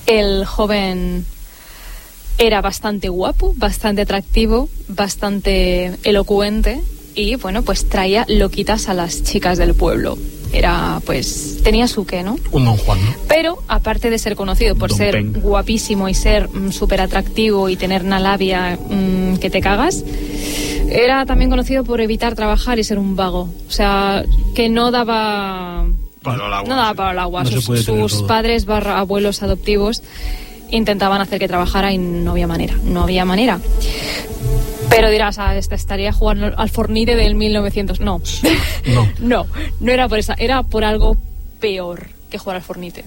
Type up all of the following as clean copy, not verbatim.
El joven era bastante guapo, bastante atractivo, bastante elocuente y, bueno, pues traía loquitas a las chicas del pueblo. Era, pues, tenía su qué, ¿no? Un Don Juan, ¿no? Pero, aparte de ser conocido por ser guapísimo y ser súper atractivo y tener una labia que te cagas, era también conocido por evitar trabajar y ser un vago. O sea, que no daba para el agua. No sus padres / abuelos adoptivos intentaban hacer que trabajara y no había manera. Pero dirás, estaría jugando al Fortnite del 1900. No. No era por esa, era por algo peor que jugar al Fortnite.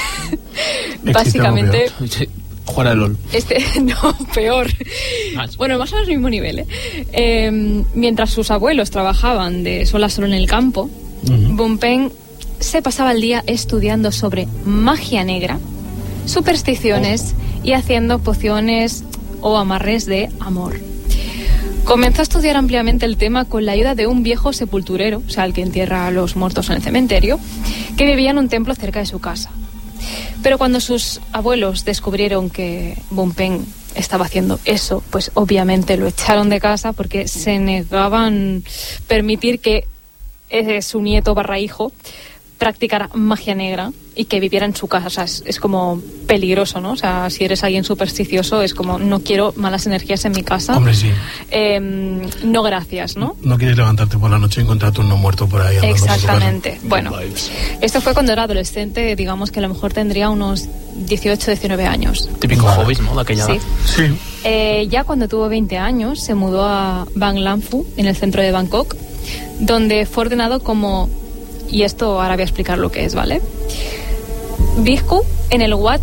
Básicamente, jugar al LOL. Peor. Bueno, más o menos al mismo nivel, mientras sus abuelos trabajaban de sol a sol en el campo, Bumpeng se pasaba el día estudiando sobre magia negra, supersticiones y haciendo pociones o amarres de amor. Comenzó a estudiar ampliamente el tema con la ayuda de un viejo sepulturero, o sea, el que entierra a los muertos en el cementerio, que vivía en un templo cerca de su casa. Pero cuando sus abuelos descubrieron que Bumpeng estaba haciendo eso, pues obviamente lo echaron de casa porque se negaban permitir que su nieto / hijo practicara magia negra y que viviera en su casa. O sea, es como peligroso, ¿no? O sea, si eres alguien supersticioso, es como, no quiero malas energías en mi casa. Hombre, sí. No, gracias, ¿no? No quieres levantarte por la noche y encontrarte un no muerto por ahí. Exactamente. Bueno, esto fue cuando era adolescente, digamos que a lo mejor tendría unos 18, 19 años. Típico hobby, ¿no? De aquella edad. Sí. Ya cuando tuvo 20 años, se mudó a Bang Lam Phu, en el centro de Bangkok, donde fue ordenado como... Y esto ahora voy a explicar lo que es, ¿vale? Bhikkhu en el Wat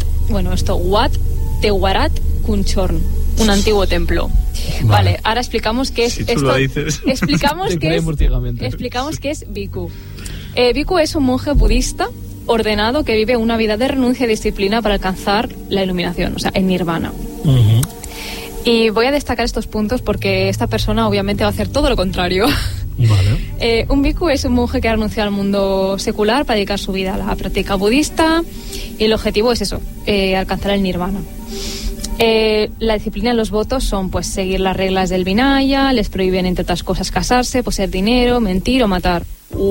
Tewarat Kunchorn, un antiguo templo. Vale, ahora explicamos qué es si esto. Tú lo dices. Explicamos qué es Bhikkhu. Bhikkhu es un monje budista ordenado que vive una vida de renuncia y disciplina para alcanzar la iluminación, o sea, el nirvana. Y voy a destacar estos puntos porque esta persona obviamente va a hacer todo lo contrario. Vale. Un bhikkhu es un monje que ha renunciado al mundo secular para dedicar su vida a la práctica budista y el objetivo es eso, alcanzar el nirvana. La disciplina y los votos son pues seguir las reglas del Vinaya, les prohíben entre otras cosas casarse, poseer dinero, mentir o matar.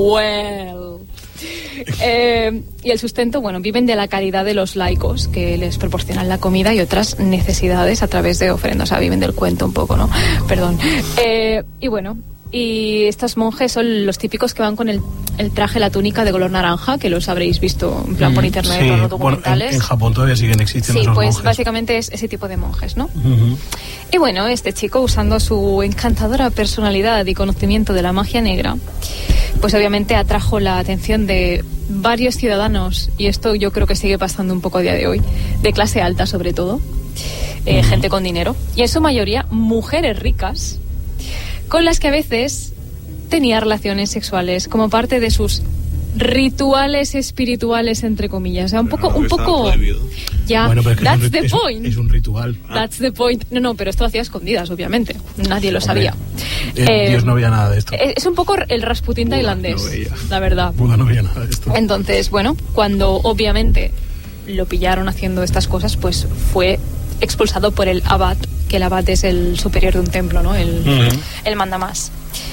Y el sustento, bueno, viven de la caridad de los laicos que les proporcionan la comida y otras necesidades a través de ofrendas, o sea, viven del cuento un poco, ¿no? Perdón. Y bueno, y estos monjes son los típicos que van con el traje, la túnica de color naranja, que los habréis visto en plan por internet, por los documentales. Bueno, en Japón todavía siguen existiendo esos pues monjes. Básicamente es ese tipo de monjes, ¿no? Y bueno, este chico, usando su encantadora personalidad y conocimiento de la magia negra, pues obviamente atrajo la atención de varios ciudadanos, y esto yo creo que sigue pasando un poco a día de hoy, de clase alta sobre todo, gente con dinero, y en su mayoría mujeres ricas, con las que a veces tenía relaciones sexuales como parte de sus rituales espirituales, entre comillas. O sea, un poco ya, bueno, pero es que that's the point. Es un ritual. That's the point. No, pero esto lo hacía a escondidas, obviamente. Nadie lo sabía. Dios no veía nada de esto. Es un poco el Rasputín tailandés, no veía. la verdad. Buda no veía nada de esto. Entonces, bueno, cuando obviamente lo pillaron haciendo estas cosas, pues fue expulsado por el abad, que el abad es el superior de un templo, ¿no? El mandamás.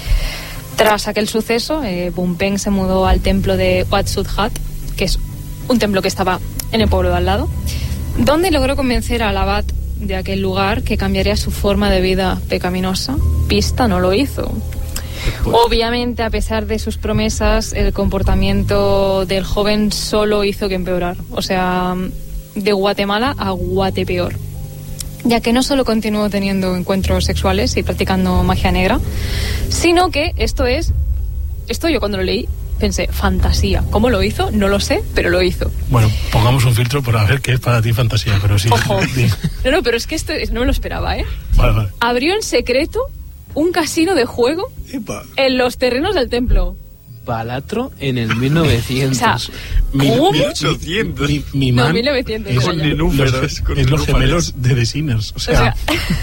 Tras aquel suceso, Bumpeng se mudó al templo de Wat Sudhat, que es un templo que estaba en el pueblo de al lado, donde logró convencer al abad de aquel lugar que cambiaría su forma de vida pecaminosa. Pista no lo hizo. Obviamente, a pesar de sus promesas, el comportamiento del joven solo hizo que empeorar. O sea, de Guatemala a Guatepeor. Ya que no solo continuó teniendo encuentros sexuales y practicando magia negra, sino que esto yo cuando lo leí pensé, fantasía. ¿Cómo lo hizo? No lo sé, pero lo hizo. Bueno, pongamos un filtro para ver qué es para ti fantasía, pero sí. Ojo. No, pero es que esto no me lo esperaba, ¿eh? Vale. Abrió en secreto un casino de juego en los terrenos del templo. Balatro en el 1900. O sea, ¿cómo? 1800. Mi No, man 1900. es, Con ni números. es los gemelos de The Sinners. O sea.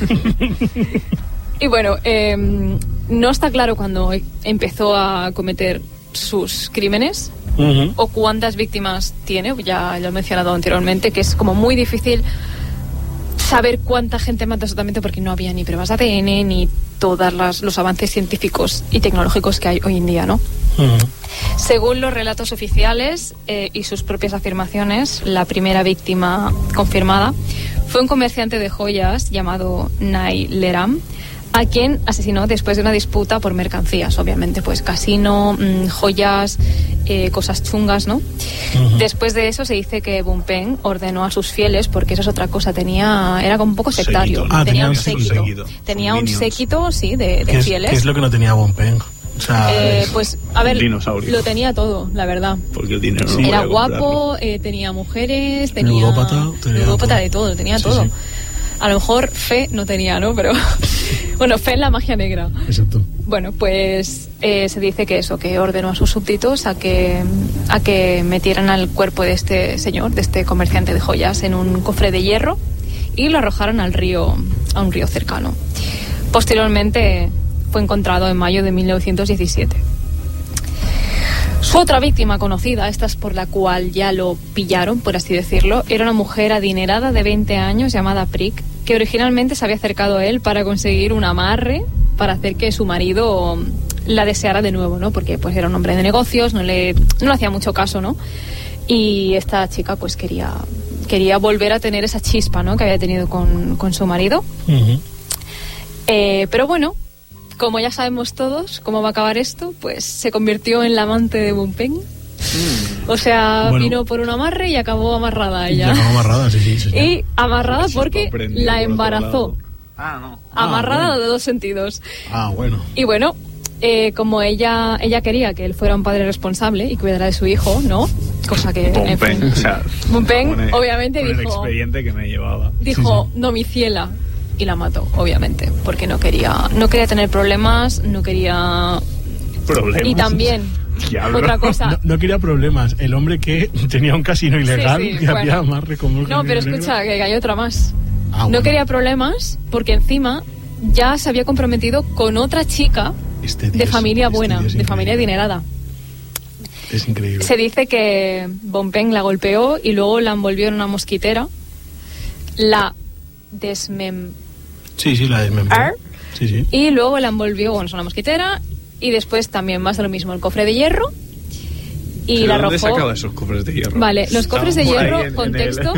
Y bueno, no está claro cuándo empezó a cometer sus crímenes, o cuántas víctimas tiene. Ya lo he mencionado anteriormente, que es como muy difícil saber cuánta gente mata exactamente porque no había ni pruebas de ADN ni todos los avances científicos y tecnológicos que hay hoy en día, ¿no? Según los relatos oficiales y sus propias afirmaciones, la primera víctima confirmada fue un comerciante de joyas llamado Nay Leram, a quien asesinó después de una disputa por mercancías, obviamente, pues casino, joyas, cosas chungas, ¿no? Después de eso se dice que Bumpeng ordenó a sus fieles, porque eso es otra cosa, era como un poco sectario. Tenía un séquito. Tenía un séquito, sí, de fieles. ¿Qué es lo que no tenía Bumpeng? O sea, pues, a ver, dinosaurio. lo tenía todo, la verdad. Porque el dinero no era podía guapo, tenía mujeres, tenía ludópata, de todo, tenía todo. Sí. A lo mejor fe no tenía, ¿no? Pero bueno, fe en la magia negra. Exacto. Bueno, pues se dice que ordenó a sus súbditos a que metieran al cuerpo de este señor, de este comerciante de joyas, en un cofre de hierro y lo arrojaron a un río cercano. Posteriormente fue encontrado en mayo de 1917. Su otra víctima conocida, esta es por la cual ya lo pillaron, por así decirlo, era una mujer adinerada de 20 años llamada Prick, que originalmente se había acercado a él para conseguir un amarre para hacer que su marido la deseara de nuevo, ¿no? Porque pues era un hombre de negocios, no le hacía mucho caso, ¿no? Y esta chica pues quería volver a tener esa chispa, ¿no? Que había tenido con su marido. Pero bueno, como ya sabemos todos cómo va a acabar esto, pues se convirtió en la amante de Bumpeng. O sea, vino por un amarre y acabó amarrada ella. Acabó amarrada, sí. Y amarrada porque la embarazó. Amarrada bueno. de dos sentidos. Bueno. Y bueno, como ella quería que él fuera un padre responsable y cuidara de su hijo, ¿no? Cosa que Bumpeng obviamente dijo, el expediente que me llevaba. Dijo, no, mi ciela. Y la mató, obviamente, porque no quería tener problemas, no quería... ¿Problemas? Y también, otra cosa... No quería problemas. El hombre que tenía un casino ilegal y había amarre como... No, pero escucha, que hay otra más. Bueno. No quería problemas porque encima ya se había comprometido con otra chica de familia buena, de familia adinerada. Es increíble. Se dice que Bumpeng la golpeó y luego la envolvió en una mosquitera, la la desmembró. Sí. Y luego la envolvió, en una mosquitera, y después también más de lo mismo, el cofre de hierro, y la arrojó. ¿Dónde sacaba esos cofres de hierro? Vale, los cofres de hierro, contexto.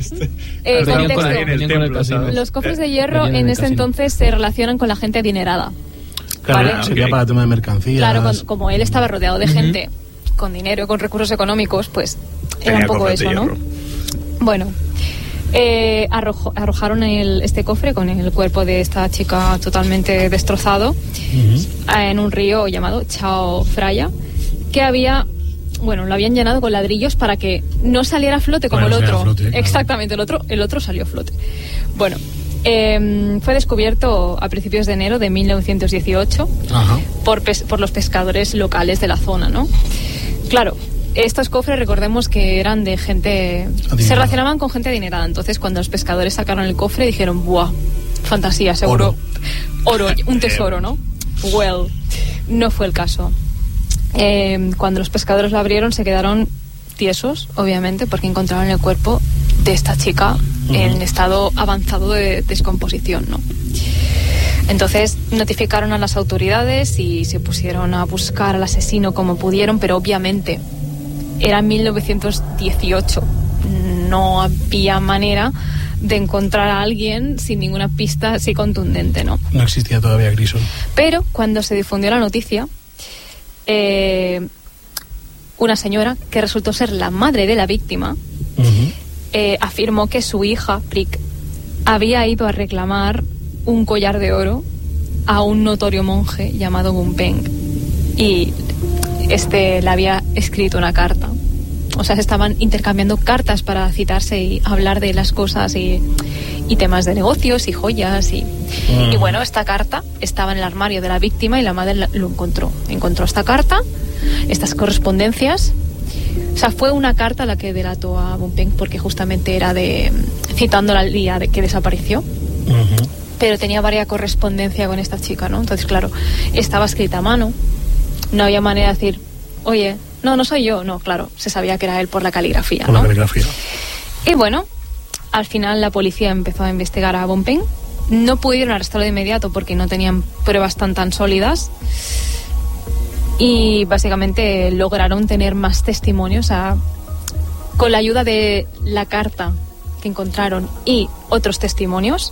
Los cofres de hierro en ese entonces se relacionan con la gente adinerada. Claro, ¿vale? sería para el tema de mercancías. Claro, como él estaba rodeado de gente con dinero, con recursos económicos, pues era un poco eso, ¿no? Bueno. Arrojaron este cofre con el cuerpo de esta chica totalmente destrozado en un río llamado Chao Phraya, que lo habían llenado con ladrillos para que no saliera a flote como el otro. Flote, claro. Exactamente, el otro salió a flote. Bueno, fue descubierto a principios de enero de 1918 por los pescadores locales de la zona, ¿no? Claro. Estos cofres, recordemos que eran de gente... adinerada. Se relacionaban con gente adinerada. Entonces, cuando los pescadores sacaron el cofre, dijeron, ¡buah! Fantasía, seguro. Oro, un tesoro, ¿no? Well, no fue el caso. Cuando los pescadores lo abrieron, se quedaron tiesos, obviamente, porque encontraron el cuerpo de esta chica en estado avanzado de descomposición, ¿no? Entonces notificaron a las autoridades y se pusieron a buscar al asesino como pudieron, pero obviamente era 1918. No había manera de encontrar a alguien sin ninguna pista así contundente, ¿no? No existía todavía Grison. Pero cuando se difundió la noticia, una señora que resultó ser la madre de la víctima afirmó que su hija, Prick, había ido a reclamar un collar de oro a un notorio monje llamado Bumpeng y le había escrito una carta. O sea, se estaban intercambiando cartas para citarse y hablar de las cosas y temas de negocios y joyas y bueno, esta carta estaba en el armario de la víctima y la madre lo encontró esta carta, estas correspondencias. O sea, fue una carta la que delató a Bumpeng porque justamente era citándola al día de que desapareció. Pero tenía varias correspondencia con esta chica, ¿no? Entonces, claro, estaba escrita a mano. No había manera de decir, oye, no soy yo, no, claro, se sabía que era él por la caligrafía, Por ¿no? la caligrafía. Y bueno, al final la policía empezó a investigar a Bonpeng. No pudieron arrestarlo de inmediato porque no tenían pruebas tan sólidas. Y básicamente lograron tener más testimonios. Con la ayuda de la carta que encontraron y otros testimonios,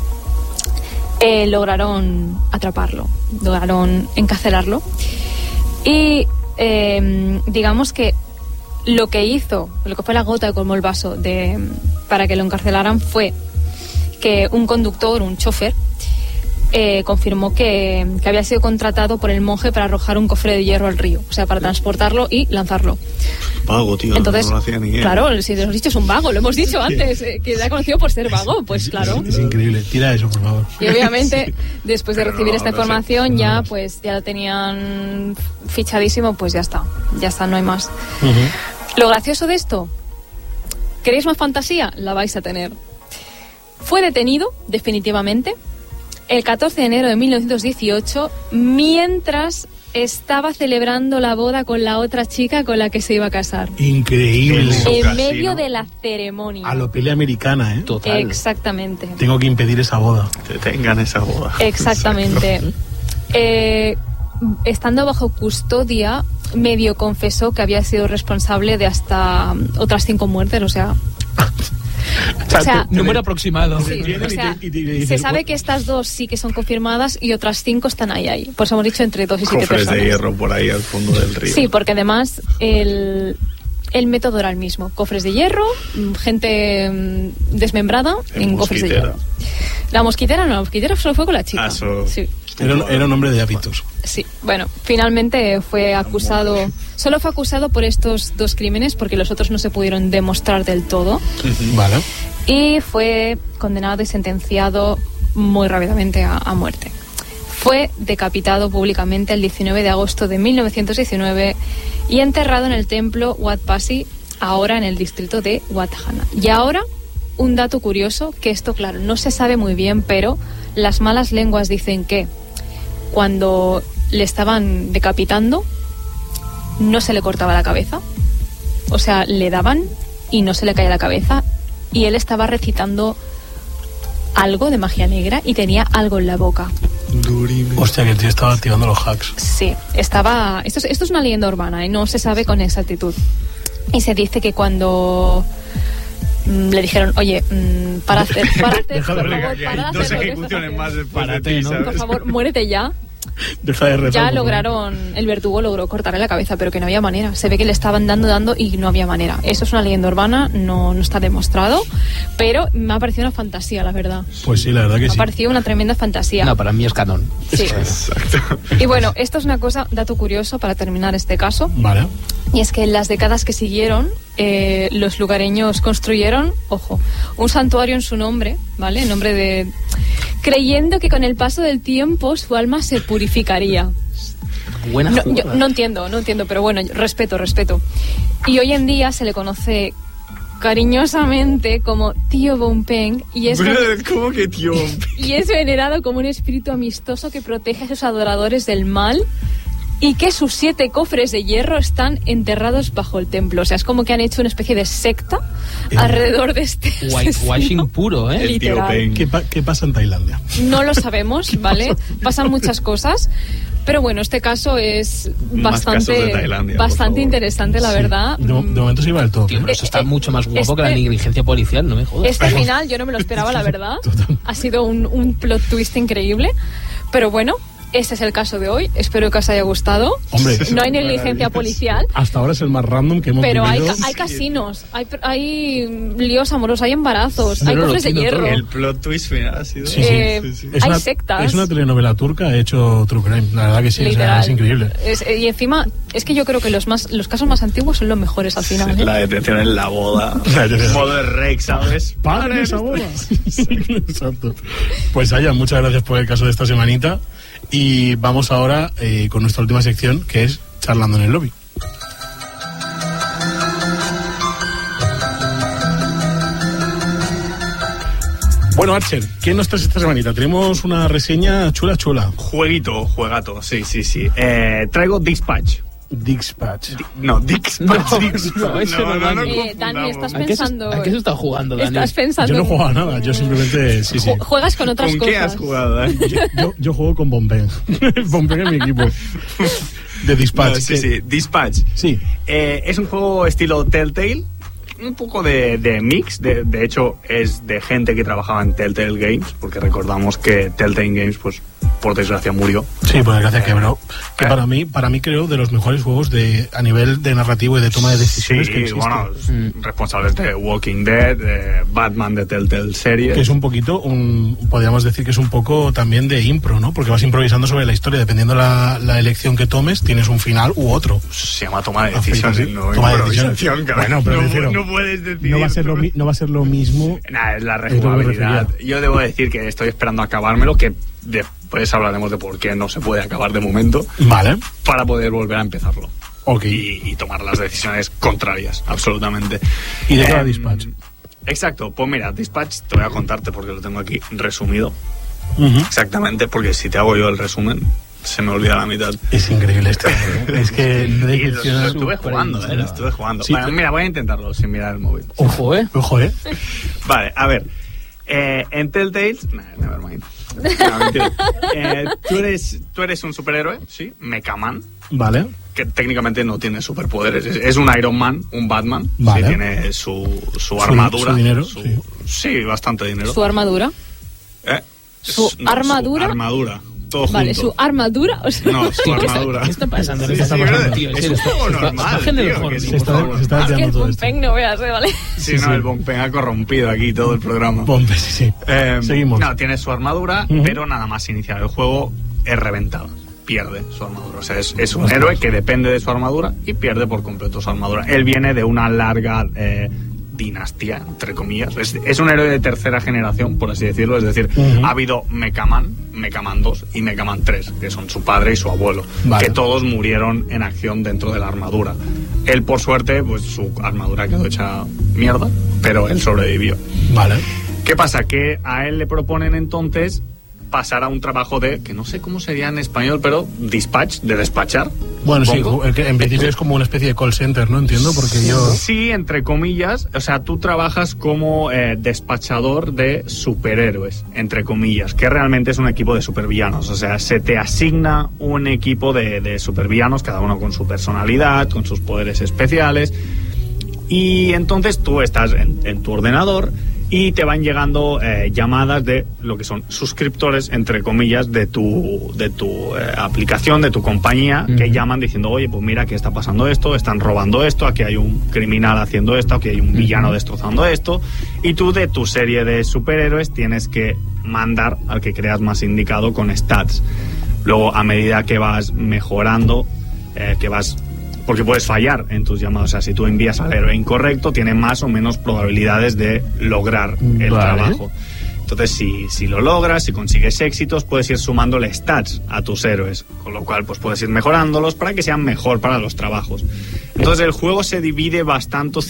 lograron atraparlo, lograron encarcelarlo. Y digamos que lo que fue la gota que colmó el vaso para que lo encarcelaran fue que un conductor, un chofer, confirmó que había sido contratado por el monje para arrojar un cofre de hierro al río, o sea, para transportarlo y lanzarlo. Vago, tío. Entonces, no lo hacía ni él. Claro, si te lo hemos dicho, es un vago, lo hemos dicho antes, que le ha conocido por ser vago, pues claro. Es increíble, tira eso, por favor. Y obviamente, después de recibir esta información, sé. ya lo tenían fichadísimo, pues ya está, no hay más. Lo gracioso de esto, ¿queréis más fantasía? La vais a tener. Fue detenido, definitivamente, el 14 de enero de 1918, mientras estaba celebrando la boda con la otra chica con la que se iba a casar. Increíble. En medio de la ceremonia. A lo peli americana, ¿eh? Total. Exactamente. Tengo que impedir esa boda. Que tengan esa boda. Exactamente. Estando bajo custodia, medio confesó que había sido responsable de hasta otras 5 muertes, o sea, número aproximado. sí, o sea, se sabe que estas 2 sí que son confirmadas y otras 5 están ahí. Por eso hemos dicho entre 2 y 7 Cofres personas. de hierro por ahí al fondo del río. Sí, porque además el método era el mismo. Cofres de hierro, gente desmembrada en cofres de hierro. La mosquitera solo fue con la chica. Sí. Era un hombre de hábitos. Sí, bueno, finalmente solo fue acusado por estos 2 crímenes porque los otros no se pudieron demostrar del todo. Vale. Y fue condenado y sentenciado muy rápidamente a muerte. Fue decapitado públicamente el 19 de agosto de 1919 y enterrado en el templo Wat Pasi, ahora en el distrito de Wat Hana. Y ahora, un dato curioso, que esto, claro, no se sabe muy bien, pero las malas lenguas dicen que cuando le estaban decapitando no se le cortaba la cabeza, o sea, le daban y no se le caía la cabeza, y él estaba recitando algo de magia negra y tenía algo en la boca. Hostia, que el tío estaba activando los hacks. Sí, estaba... Esto es una leyenda urbana, no se sabe con exactitud. Y se dice que cuando le dijeron, oye, para hacer por favor, hay 2 ejecuciones más después de ti, ¿sabes? por favor, muérete ya. Deja de rezar. Ya lograron, el verdugo logró cortarle la cabeza, pero que no había manera. Se ve que le estaban dando y no había manera. Eso es una leyenda urbana, no está demostrado, pero me ha parecido una fantasía, la verdad. Pues sí, la verdad que sí. Me ha parecido una tremenda fantasía. No, para mí es canon. Sí. Exacto. Y bueno, esto es una cosa, dato curioso para terminar este caso. Vale. Y es que en las décadas que siguieron, los lugareños construyeron, ojo, un santuario en su nombre, ¿vale? En nombre de... creyendo que con el paso del tiempo su alma se purificaría. Buena No, jugada. yo no entiendo, pero bueno, respeto. Y hoy en día se le conoce cariñosamente como Tío Bonpeng y es ¿Cómo que tío? y es venerado como un espíritu amistoso que protege a sus adoradores del mal, y que sus 7 cofres de hierro están enterrados bajo el templo. O sea, es como que han hecho una especie de secta alrededor de este Whitewashing puro, ¿eh? El tío Literal. Peng. ¿Qué pasa en Tailandia? No lo sabemos, ¿vale? Pasan muchas cosas. Pero bueno, este caso es Más casos de Tailandia, por bastante favor. interesante, la verdad. De momento se iba del todo. Tío, pero eso está mucho más guapo que la este- negligencia policial, no me jodas. Este final yo no me lo esperaba, la verdad. Total. Ha sido un plot twist increíble. Pero bueno, este es el caso de hoy. Espero que os haya gustado. Hombre, No hay negligencia policial. hasta ahora es el más random que hemos Pero hay vivido. casinos, hay líos amorosos, hay embarazos, hay No, cofres de no, hierro. El plot twist final ha sido... Sí, hay una, sectas. Es una telenovela turca hecho True Crime. La verdad que sí, o sea, Literal. es increíble. Y encima, es que yo creo que los casos más antiguos son los mejores al final. ¿eh? La detención en la boda. La detención. Modo de Rex, ¿sabes? ¡Padre esa boda! Exacto. Pues Aya, muchas gracias por el caso de esta semanita. Y vamos ahora con nuestra última sección, que es Charlando en el Lobby. Bueno, Archer, ¿qué nos traes esta semanita? Tenemos una reseña chula. Juegato, sí. Traigo Dispatch. Dispatch. Dispatch. Dani, estás pensando... ¿A qué se está jugando, Dani? Estás pensando... Yo no he jugado a nada, yo simplemente... Sí. Juegas con otras cosas. ¿Con qué has jugado, Dani? Yo juego con Bonpen. Bonpen es mi equipo. De Dispatch. No, sí, Dispatch. Sí. Es un juego estilo Telltale, un poco de mix, de hecho es de gente que trabajaba en Telltale Games, porque recordamos que Telltale Games, pues por desgracia murió. Sí, por desgracia quebró. Que para mí creo de los mejores juegos a nivel de narrativo y de toma de decisiones que existen. Bueno, responsables de Walking Dead, de Batman, de Telltale series. Que es un poquito, podríamos decir que es un poco también de impro, ¿no? Porque vas improvisando sobre la historia, dependiendo la elección que tomes, tienes un final u otro. Se llama toma de decisiones, no toma improvisación. Bueno, pero no puedes decidir. No va a ser lo mismo. Nada, es la rejugabilidad. Yo debo decir que estoy esperando a acabármelo, que después hablaremos de por qué no se puede acabar de momento. Vale. Para poder volver a empezarlo. Ok. Y tomar las decisiones contrarias, absolutamente. ¿Y de qué va Dispatch? Exacto, pues mira, Dispatch te voy a contarte porque lo tengo aquí resumido. Exactamente, porque si te hago yo el resumen, se me olvida la mitad. Es increíble esto. Es que lo estuve jugando, lo estuve jugando. Sí, bueno, mira, voy a intentarlo sin mirar el móvil. Ojo, Vale, a ver. En Telltale... Nevermind. No, mentira. Tú eres un superhéroe, ¿sí? Mechaman. Vale. Que técnicamente no tiene superpoderes. Es un Iron Man, un Batman. Vale. Sí, tiene su armadura. Su dinero. Sí, bastante dinero. ¿Su armadura? ¿Su armadura? Su armadura. Todo vale, junto. ¿su armadura? O sea, no, su armadura. ¿Qué está pasando? Sí, Es un juego normal. Se está es que el Bonpen no veas, ¿vale? Sí, el Bonpen ha corrompido aquí todo el programa. Bonpen, sí. Seguimos. No, tiene su armadura, pero nada más iniciar el juego es reventado. Pierde su armadura. O sea, es un héroe que depende de su armadura y pierde por completo su armadura. Él viene de una larga dinastía, entre comillas. Es un héroe de tercera generación, por así decirlo. Es decir, ha habido Mechaman 2 y Mechaman 3, que son su padre y su abuelo, que todos murieron en acción dentro de la armadura. Él, por suerte, pues su armadura quedó hecha mierda, pero él sobrevivió. Vale. ¿Qué pasa? Que a él le proponen entonces pasar a un trabajo que no sé cómo sería en español, pero dispatch, de despachar. Bueno, supongo. Sí, en principio es como una especie de call center, ¿no? Entiendo, porque Sí, entre comillas, o sea, tú trabajas como despachador de superhéroes, entre comillas, que realmente es un equipo de supervillanos, o sea, se te asigna un equipo de supervillanos, cada uno con su personalidad, con sus poderes especiales, y entonces tú estás en tu ordenador y te van llegando llamadas de lo que son suscriptores, entre comillas, de tu aplicación, de tu compañía, que llaman diciendo, oye, pues mira, aquí está pasando esto, están robando esto, aquí hay un criminal haciendo esto, aquí hay un villano destrozando esto, y tú de tu serie de superhéroes tienes que mandar al que creas más indicado con stats. Luego, a medida que vas mejorando, porque puedes fallar en tus llamados. O sea, si tú envías al héroe incorrecto, tiene más o menos probabilidades de lograr el trabajo. Entonces, si lo logras, si consigues éxitos, puedes ir sumándole stats a tus héroes, con lo cual pues puedes ir mejorándolos para que sean mejor para los trabajos. Entonces, el juego se divide bastante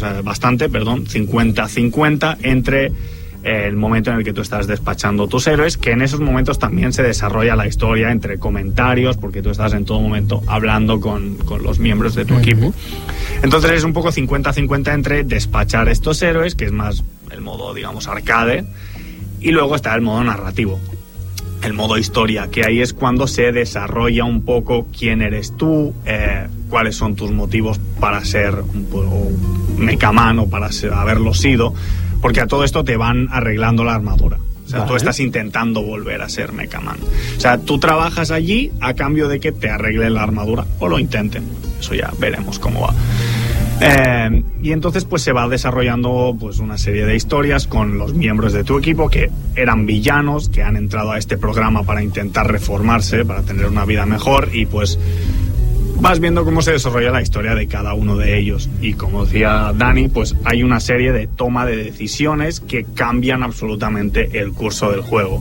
50-50 entre el momento en el que tú estás despachando tus héroes, que en esos momentos también se desarrolla la historia entre comentarios, porque tú estás en todo momento hablando con los miembros de tu equipo. Entonces es un poco 50-50 entre despachar estos héroes, que es más el modo, digamos, arcade, y luego está el modo narrativo, el modo historia, que ahí es cuando se desarrolla un poco quién eres tú, cuáles son tus motivos para ser un Mechaman o para haberlo sido, porque a todo esto te van arreglando la armadura. O sea, tú estás intentando volver a ser Mechaman. O sea, tú trabajas allí a cambio de que te arreglen la armadura, o lo intenten. Eso ya veremos cómo va. Y entonces pues se va desarrollando pues una serie de historias con los miembros de tu equipo que eran villanos, que han entrado a este programa para intentar reformarse, para tener una vida mejor, y pues vas viendo cómo se desarrolla la historia de cada uno de ellos. Y como decía Dani, pues hay una serie de toma de decisiones que cambian absolutamente el curso del juego.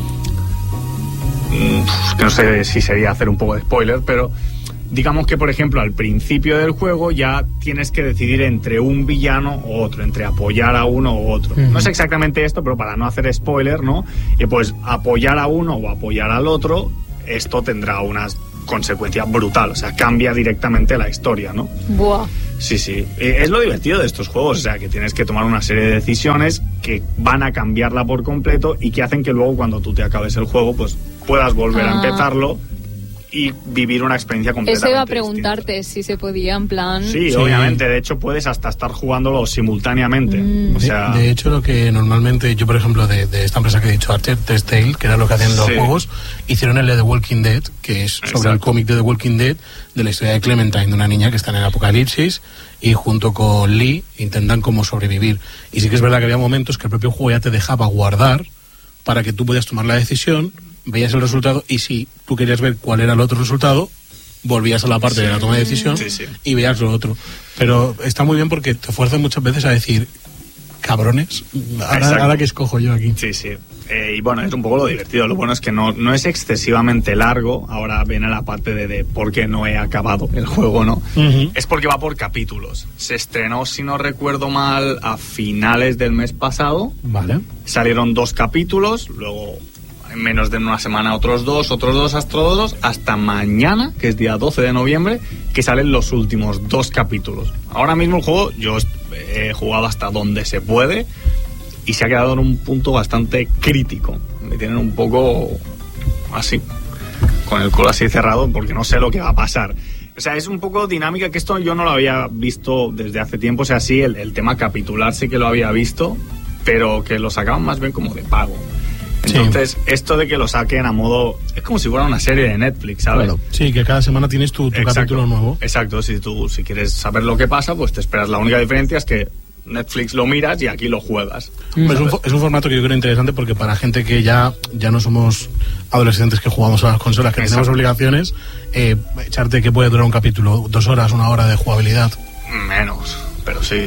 Que no sé si sería hacer un poco de spoiler, pero digamos que, por ejemplo, al principio del juego ya tienes que decidir entre un villano u otro, entre apoyar a uno u otro. No es exactamente esto, pero para no hacer spoiler, ¿no? Y pues apoyar a uno o apoyar al otro, esto tendrá unas consecuencia brutal, o sea, cambia directamente la historia, ¿no? Buah. Sí, sí. Es lo divertido de estos juegos, o sea, que tienes que tomar una serie de decisiones que van a cambiarla por completo y que hacen que luego cuando tú te acabes el juego, pues puedas volver a empezarlo y vivir una experiencia completamente Eso iba a preguntarte distinta. si se podía, en plan... Sí, obviamente. De hecho, puedes hasta estar jugándolo simultáneamente. O sea... de hecho, lo que normalmente, yo por ejemplo, de esta empresa que he dicho, Telltale, que era lo que hacían los juegos, hicieron el de The Walking Dead, que es sobre el cómic de The Walking Dead, de la historia de Clementine, de una niña que está en el apocalipsis, y junto con Lee intentan como sobrevivir. Y sí que es verdad que había momentos que el propio juego ya te dejaba guardar para que tú pudieras tomar la decisión, veías el resultado y si tú querías ver cuál era el otro resultado, volvías a la parte de la toma de decisión y veías lo otro. Pero está muy bien porque te fuerzan muchas veces a decir, cabrones, ahora que escojo yo aquí. Sí, sí. Y bueno, es un poco lo divertido. Lo bueno es que no es excesivamente largo. Ahora viene la parte de por qué no he acabado el juego, ¿no? Es porque va por capítulos. Se estrenó, si no recuerdo mal, a finales del mes pasado. Vale. Salieron 2 capítulos, luego en menos de una semana otros dos, hasta mañana, que es día 12 de noviembre, que salen los últimos 2 capítulos. Ahora mismo el juego yo he jugado hasta donde se puede y se ha quedado en un punto bastante crítico. Me tienen un poco así, con el culo así cerrado, porque no sé lo que va a pasar. O sea, es un poco dinámica, que esto yo no lo había visto desde hace tiempo. O sea, sí, el tema capitular sí que lo había visto, pero que lo sacaban más bien como de pago. Entonces, esto de que lo saquen a modo... Es como si fuera una serie de Netflix, ¿sabes? Bueno, sí, que cada semana tienes tu capítulo nuevo. Exacto, si quieres saber lo que pasa, pues te esperas. La única diferencia es que Netflix lo miras y aquí lo juegas. Es un formato que yo creo interesante porque para gente que ya no somos adolescentes que jugamos a las consolas, que tenemos obligaciones, echarte que puede durar un capítulo, 2 horas, 1 hora de jugabilidad. Menos. Pero sí,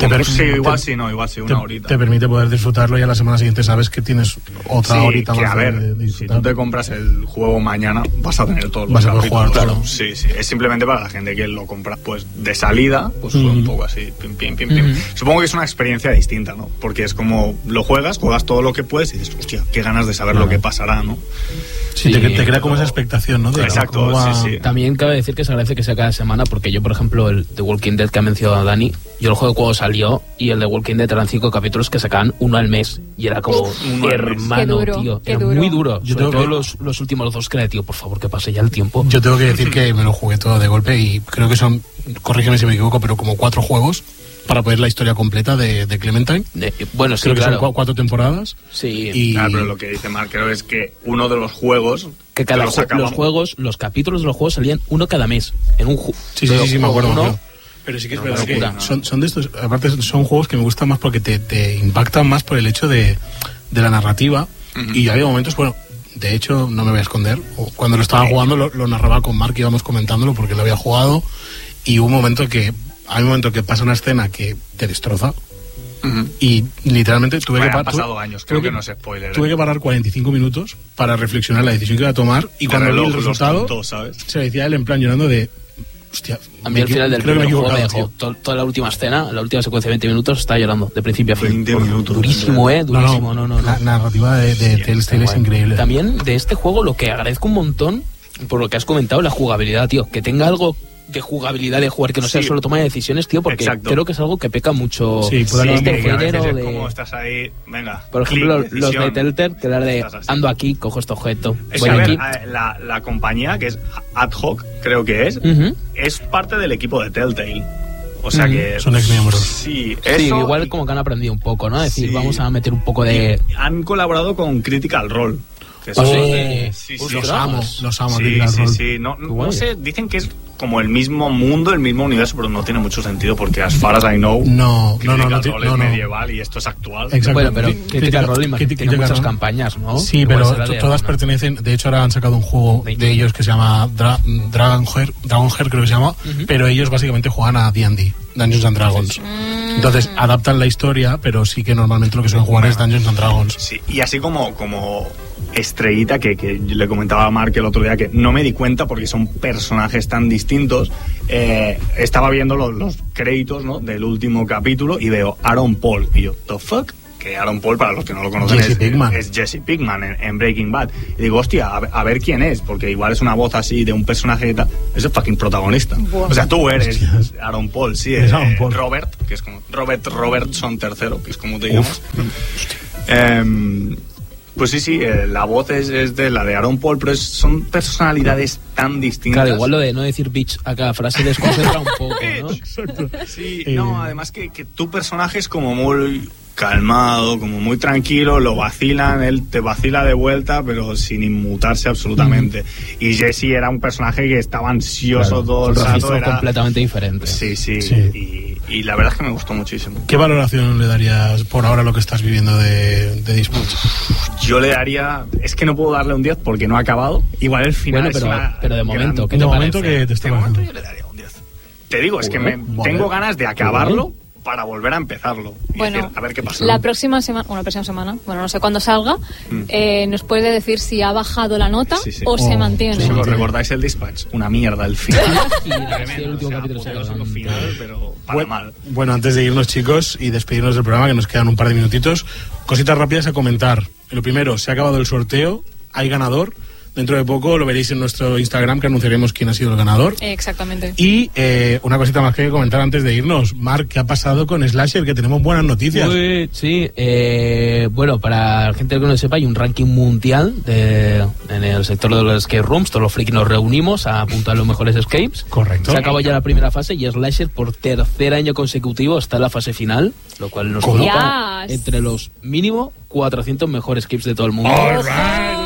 igual sí, una horita. Te permite poder disfrutarlo y a la semana siguiente sabes que tienes otra horita más. A ver, si tú te compras el juego mañana, vas a tener todos los capítulos. Jugar, claro. Sí, es simplemente para la gente que lo compra pues de salida, pues un poco así, pim. Supongo que es una experiencia distinta, ¿no? Porque es como lo juegas todo lo que puedes y dices, hostia, qué ganas de saber lo que pasará, ¿no? Sí, te crea como esa expectación, ¿no? Exacto, sí. También cabe decir que se agradece que sea cada semana, porque yo, por ejemplo, el The Walking Dead que ha mencionado Dani, yo el juego cuando salió y el The Walking Dead eran 5 capítulos que sacaban 1 al mes y era como hermano, tío, era muy duro. Yo sobre todo los últimos 2 que era, tío, por favor, que pase ya el tiempo. Yo tengo que decir que me lo jugué todo de golpe y creo que son, corrígeme si me equivoco, pero como 4 juegos para poder la historia completa de Clementine. Bueno, sí, creo que claro. Son 4 temporadas. Sí. Claro, pero lo que dice Mark creo es que uno de los juegos... Que cada los capítulos de los juegos salían uno cada mes. En un Sí, me acuerdo. Pero sí que es verdad que son de estos, aparte son juegos que me gustan más porque te impactan más por el hecho de la narrativa. Y había momentos, bueno, de hecho, no me voy a esconder, cuando lo estaba jugando lo narraba con Mark, íbamos comentándolo porque lo había jugado, y hay un momento que pasa una escena que te destroza. Y literalmente tuve que parar. Han pasado años, creo que no es spoiler. Tuve que parar 45 minutos para reflexionar la decisión que iba a tomar, y cuando vi el resultado, se le decía él en plan llorando de... Hostia, a mí al final del primer juego me dejó toda la última escena, la última secuencia de 20 minutos, estaba llorando de principio a fin. 20 minutos. Durísimo, durísimo. No. La narrativa de Telltale es increíble. También de este juego lo que agradezco un montón, por lo que has comentado, la jugabilidad, tío. Que tenga algo de jugabilidad de jugar, que no sea solo toma de decisiones, tío, porque creo que es algo que peca mucho. Este género de... Como estás ahí, venga. Por ejemplo, los de Telltale, que era de ando aquí, cojo este objeto, voy aquí. La compañía, que es Ad Hoc, creo que es parte del equipo de Telltale. O sea que... Son ex-miembros. Sí, igual como que han aprendido un poco, ¿no? Es decir, vamos a meter un poco de... Han colaborado con Critical Role. Los amo. Sí. No sé, dicen que es como el mismo mundo, el mismo universo, pero no tiene mucho sentido porque, as far as I know, Critical Role es medieval y esto es actual. Exacto. Bueno, pero Critical Role tiene muchas campañas, ¿no? Sí, pero todas pertenecen. De hecho, ahora han sacado un juego de ellos que se llama Dragonheart, creo que se llama, pero ellos básicamente juegan a D&D, Dungeons and Dragons. Entonces adaptan la historia, pero sí que normalmente lo que suelen jugar es Dungeons and Dragons. Sí, y así como estrellita que le comentaba a Mark el otro día, que no me di cuenta porque son personajes tan distintos. Estaba viendo los créditos, ¿no?, del último capítulo y veo Aaron Paul y yo, ¿the fuck? que Aaron Paul, para los que no lo conocen, es Jesse Pinkman en Breaking Bad. Y digo, hostia, a ver quién es, porque igual es una voz así de un personaje y tal. Es el fucking protagonista. Wow. O sea, tú eres Aaron Paul, sí, es Aaron Paul. Robert, que es como Robertson III, que es como te llamas. Pues sí, la voz es de la de Aaron Paul, pero son personalidades tan distintas. Claro, igual lo de no decir bitch a cada frase desconcentra un poco, ¿no? Exacto. Sí, no, además que tu personaje es como muy calmado, como muy tranquilo, lo vacilan, él te vacila de vuelta, pero sin inmutarse absolutamente. Y Jesse era un personaje que estaba ansioso todo el rato. Era completamente diferente. Sí. Y la verdad es que me gustó muchísimo. ¿Qué valoración le darías por ahora a lo que estás viviendo de Dispatch? Yo le daría... Es que no puedo darle un 10 porque no ha acabado. Igual el final pero de momento, ¿qué te parece? Que te está de momento yo le daría un 10. Te digo, es que tengo ganas de acabarlo para volver a empezarlo. Bueno, decir, a ver qué pasa. La próxima semana, bueno, no sé cuándo salga, nos puede decir si ha bajado la nota o se mantiene. Si os recordáis el Dispatch, una mierda el final. El último capítulo final, pero para mal. Bueno, antes de irnos, chicos, y despedirnos del programa, que nos quedan un par de minutitos, cositas rápidas a comentar. Lo primero, se ha acabado el sorteo, hay ganador. Dentro de poco lo veréis en nuestro Instagram, que anunciaremos quién ha sido el ganador. Exactamente. Y una cosita más que comentar antes de irnos. Marc, ¿qué ha pasado con Slasher? Que tenemos buenas noticias. Sí, bueno, para la gente que no lo sepa, hay un ranking mundial en el sector de los escape rooms. Todos los frikis nos reunimos a apuntar los mejores escapes. Correcto. Se acabó ya la primera fase y Slasher por tercer año consecutivo está en la fase final, lo cual nos coloca entre los mínimo 400 mejores escapes de todo el mundo. All right.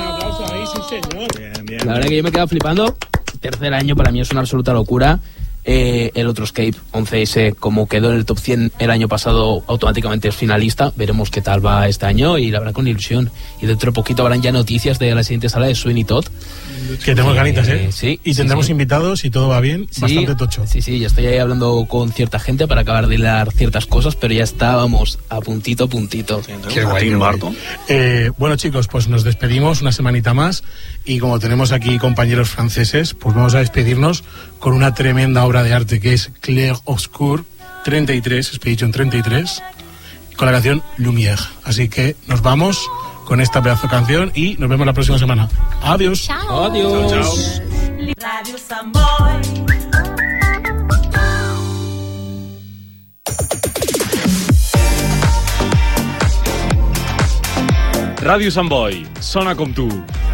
Señor. Bien. La verdad que yo me he quedado flipando. Tercer año para mí es una absoluta locura. El otro escape, 11S, como quedó en el top 100 el año pasado, automáticamente es finalista. Veremos qué tal va este año y la verdad con ilusión. Y dentro de poquito habrán ya noticias de la siguiente sala de Sweeney Todd. Que tenemos ganitas, ¿eh? Sí. Y tendremos invitados, si todo va bien, bastante tocho. Sí, ya estoy ahí hablando con cierta gente para acabar de hilar ciertas cosas, pero ya estábamos a puntito. Qué guay, Barto. Bueno, chicos, pues nos despedimos una semanita más y como tenemos aquí compañeros franceses, pues vamos a despedirnos con una tremenda obra de arte que es Clair Obscur 33, Expedition 33, con la canción Lumière. Así que nos vamos con esta pedazo de canción y nos vemos la próxima semana. Adiós. Chao. Adiós. Chao. Radio Samboy. Ràdio Sant Boi, sona com tu.